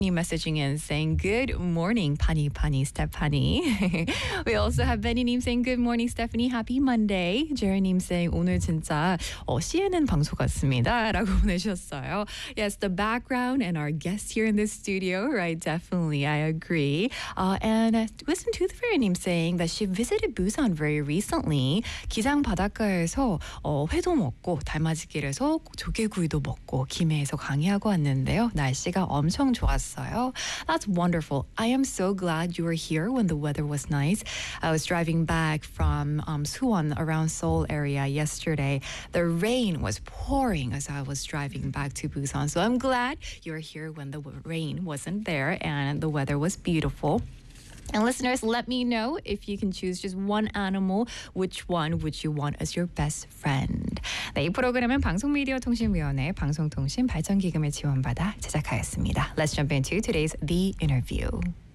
messaging in saying good morning, Pani Pani Stephanie. We also have Benny님 saying good morning, Stephanie. Happy Monday. Jerry님 saying 오늘 진짜 CNN 방송 같습니다라고 보내주셨어요. Yes, the background and our guest here in the studio, right? Definitely, I agree. And listen to the Fairy님 saying that she visited Busan very recently. 기장 바닷가에서 회도 먹고 달맞이길에서 조개구이도 먹고 김해에서 강의하고 왔는데요. 날씨가 엄청 좋았어요. That's wonderful. I am so glad you were here when the weather was nice. I was driving back from Suwon around Seoul area yesterday. The rain was pouring as I was driving back to Busan. So I'm glad you were here when the rain wasn't there and the weather was beautiful. And listeners, let me know if you can choose just one animal, which one would you want as your best friend? 네, 이 프로그램은 방송미디어통신위원회 방송통신 발전기금을 지원받아 제작하였습니다. Let's jump into today's The Interview.